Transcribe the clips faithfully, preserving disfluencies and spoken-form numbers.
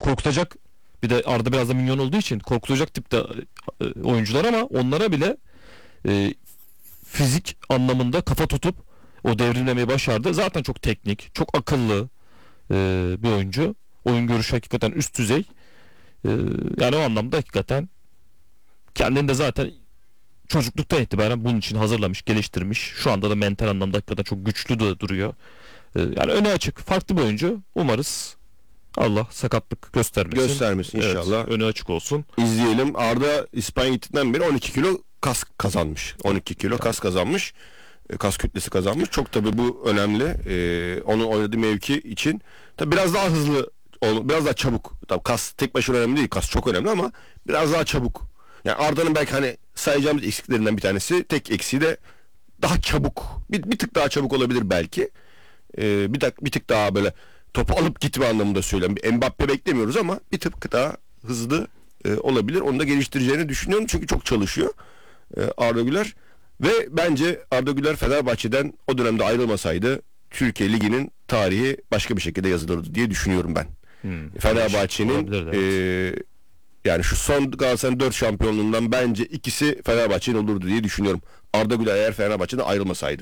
korkutacak, bir de Arda biraz da minyon olduğu için korkutacak tipte e, oyuncular ama onlara bile e, fizik anlamında kafa tutup o devrimlemeyi başardı. Zaten çok teknik, çok akıllı e, bir oyuncu. Oyun görüşü hakikaten üst düzey. E, yani o anlamda hakikaten kendini de zaten çocukluktan itibaren bunun için hazırlamış, geliştirmiş. Şu anda da mental anlamda hakikaten çok güçlü de duruyor. E, yani öne açık, farklı bir oyuncu. Umarız Allah sakatlık göstermesin. Göstermesin inşallah. Evet, önü açık olsun. İzleyelim. Arda İspanya gittiğinden beri on iki kilo kas kazanmış. on iki kilo kas kazanmış. Kas kütlesi kazanmış. Çok tabii bu önemli. Ee, onun oynadığı mevki için. Tabii biraz daha hızlı, biraz daha çabuk. Tabii kas tek başına önemli değil. Kas çok önemli ama biraz daha çabuk. Yani Arda'nın belki hani sayacağımız eksiklerinden bir tanesi, tek eksiği de daha çabuk. Bir, bir tık daha çabuk olabilir belki. Ee, bir, tık, bir tık daha böyle topu alıp gitme anlamında söylüyorum. Bir Mbappe beklemiyoruz ama bir tık daha hızlı e, olabilir. Onu da geliştireceğini düşünüyorum. Çünkü çok çalışıyor e, Arda Güler. Ve bence Arda Güler Fenerbahçe'den o dönemde ayrılmasaydı Türkiye Ligi'nin tarihi başka bir şekilde yazılırdı diye düşünüyorum ben. Hmm, Fenerbahçe'nin evet. e, yani şu son Galatasaray'ın dört şampiyonluğundan bence ikisi Fenerbahçe'nin olurdu diye düşünüyorum. Arda Güler eğer Fenerbahçe'den ayrılmasaydı.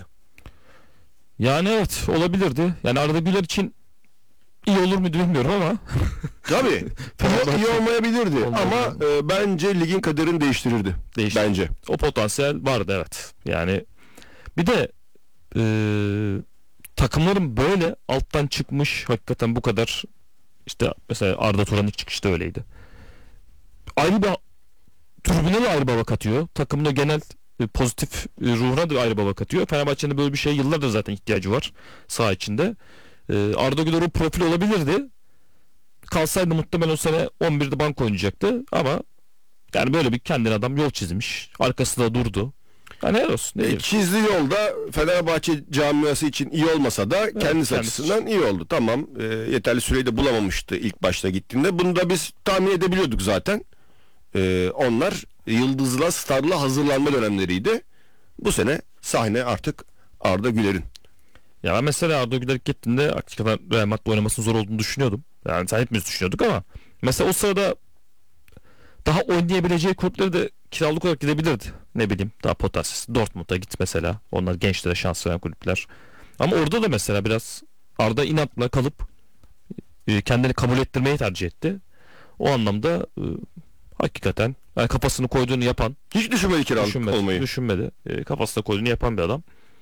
Yani evet, olabilirdi. Yani Arda Güler için iyi olur mu bilmiyorum ama. Tabii. iyi, iyi olmayabilirdi olmadı. Ama e, bence ligin kaderini değiştirirdi. Değiştir. Bence. O potansiyel vardı evet. Yani bir de e, takımların böyle alttan çıkmış hakikaten bu kadar, işte mesela Arda Turan ilk çıkışta öyleydi. Ayrı bir tribüne de ayrı bir hava katıyor. Takımda genel e, pozitif e, ruhuna da ayrı bir hava katıyor. Fenerbahçe'nin böyle bir şeye yıllardır zaten ihtiyacı var saha içinde. E, Arda Güler o profil olabilirdi. Kalsaydı muhtemelen o sene on birde bank oynayacaktı ama yani böyle bir kendine adam yol çizmiş. Arkasında durdu. Yani helal olsun. E, çizdiği yolda Fenerbahçe camiası için iyi olmasa da evet, kendisi, kendisi açısından iyi oldu. Tamam, e, yeterli süreyi de bulamamıştı ilk başta gittiğinde. Bunu da biz tahmin edebiliyorduk zaten. E, onlar yıldızla, starla hazırlanma dönemleriydi. Bu sene sahne artık Arda Güler'in. Ya ben mesela Arda Güler gittiğinde hakikaten Real Madrid oynamasının zor olduğunu düşünüyordum. Yani hepimiz düşünüyorduk ama mesela o sırada daha oynayabileceği kulüpleri de kiralık olarak gidebilirdi. Ne bileyim, daha potansiyel. Dortmund'a git mesela. Onlar gençlere şans veren kulüpler. Ama orada da mesela biraz Arda inatla kalıp kendini kabul ettirmeyi tercih etti. O anlamda e, hakikaten yani kafasını koyduğunu yapan, hiç düşünmedi kiralık düşünmedi, olmayı. Düşünmedi. E, kafasına koyduğunu yapan bir adam.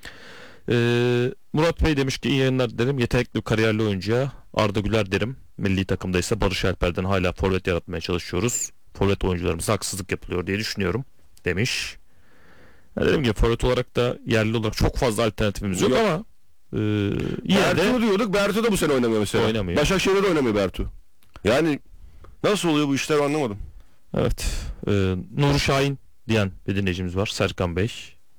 E, Murat Bey demiş ki iyi yayınlar derim. Yetenekli kariyerli oyuncuya Arda Güler derim. Milli takımda ise Barış Alper'den hala forvet yaratmaya çalışıyoruz. Forvet oyuncularımıza haksızlık yapılıyor diye düşünüyorum demiş. Yani dedim ki forvet olarak da yerli olarak çok fazla alternatifimiz yok, yok. ama e, Bertu diyorduk. Bertu da bu sene oynamıyor mesela. Oynamıyor. Başakşehir'de oynamıyor Bertu. Yani nasıl oluyor bu işler anlamadım. Evet. E, Nuri Şahin diyen bir dinleyicimiz var. Serkan Bey.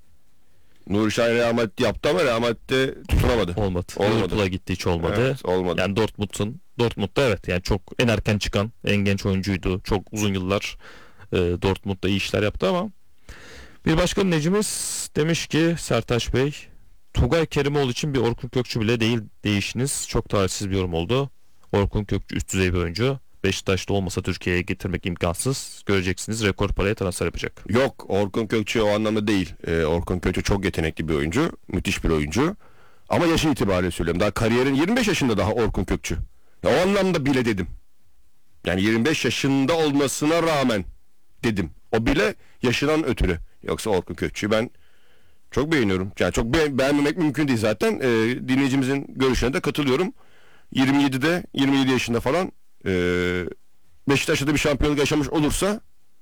Nuri Şahin Real Madrid yaptı ama Real Madrid'de tutunamadı. Olmadı. Liverpool'a gitti, hiç olmadı. Evet, olmadı. Yani Dortmund'un Dortmund'da evet yani çok en erken çıkan en genç oyuncuydu. Çok uzun yıllar e, Dortmund'da iyi işler yaptı ama bir başka dinleyicimiz demiş ki Sertaç Bey, Tugay Kerimoğlu için bir Orkun Kökçü bile değil değişiniz. Çok tarihsiz bir yorum oldu. Orkun Kökçü üst düzey bir oyuncu. Beşiktaş'ta olmasa Türkiye'ye getirmek imkansız. Göreceksiniz, rekor paraya transfer yapacak. Yok, Orkun Kökçü o anlamda değil. Ee, Orkun Kökçü çok yetenekli bir oyuncu. Müthiş bir oyuncu. Ama yaşı itibariyle söylüyorum. Daha kariyerin yirmi beş yaşında daha Orkun Kökçü. Ya, o anlamda bile dedim. Yani yirmi beş yaşında olmasına rağmen dedim. O bile yaşından ötürü. Yoksa Orkun Kökçü'yü ben çok beğeniyorum. Yani çok be- beğenmemek mümkün değil zaten. Ee, dinleyicimizin görüşüne de katılıyorum. yirmi yedide yirmi yedi yaşında falan Ee, Beşiktaş'ta da bir şampiyonluk yaşamış olursa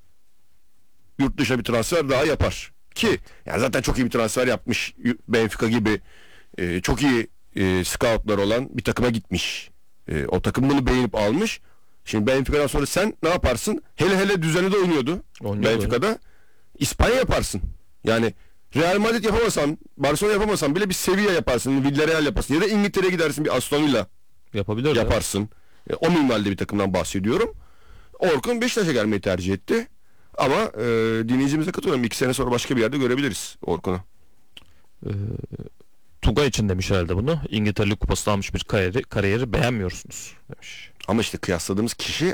yurt dışına bir transfer daha yapar. Ki yani zaten çok iyi bir transfer yapmış. Benfica gibi e, çok iyi e, scoutlar olan bir takıma gitmiş. E, o takım bunu beğenip almış. Şimdi Benfica'dan sonra sen ne yaparsın? Hele hele düzeni de oynuyordu. Oynuyor Benfica'da. Öyle. İspanya yaparsın. Yani Real Madrid yapamasan, Barcelona yapamasan bile bir Sevilla yaparsın, Villarreal yaparsın ya da İngiltere'ye gidersin, bir Aston Villa yapabilir yaparsın. Ya. O minvalde bir takımdan bahsediyorum. Orkun Beşiktaş'a gelmeyi tercih etti. Ama e, dinleyicimize katılıyorum. İki sene sonra başka bir yerde görebiliriz Orkun'u. Ee, Tugay için demiş herhalde bunu. İngiltere Lig Kupası almış bir kariyeri, kariyeri beğenmiyorsunuz demiş. Ama işte kıyasladığımız kişi